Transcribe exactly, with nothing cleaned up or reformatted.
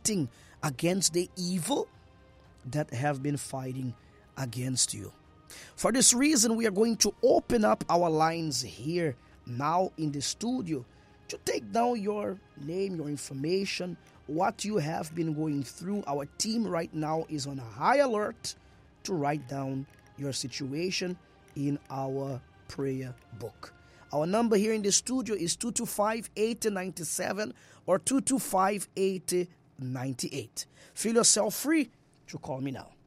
fighting against the evil that have been fighting against you. For this reason, we are going to open up our lines here now in the studio to take down your name, your information, what you have been going through. Our team right now is on a high alert to write down your situation in our prayer book. Our number here in the studio is two two five, eight zero nine seven or two two five, eight zero nine eight. Feel yourself free to call me now.